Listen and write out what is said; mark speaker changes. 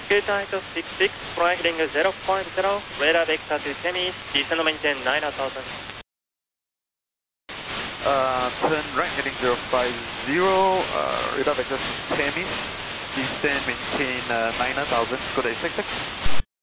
Speaker 1: Good night 66, fly heading 050, radar vector to Temis, descend maintain 9000.
Speaker 2: Turn right heading 050, radar vector to Temis, descend maintain 9000, good day 66.